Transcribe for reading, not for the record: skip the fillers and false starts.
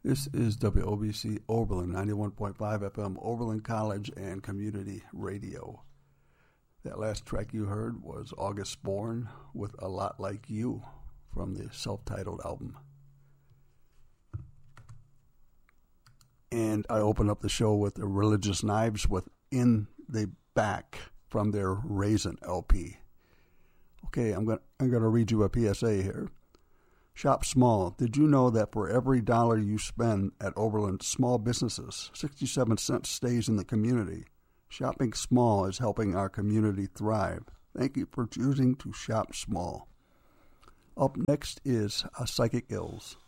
This is WOBC Oberlin, 91.5 FM, Oberlin College and Community Radio. That last track you heard was August Bourne with A Lot Like You from the self-titled album. And I open up the show with the Religious Knives with In the Back from their Raisin LP. Okay, I'm gonna read you a PSA here. Shop small. Did you know that for every dollar you spend at Oberlin small businesses, 67 cents stays in the community? Shopping small is helping our community thrive. Thank you for choosing to shop small. Up next is Psychic Ills.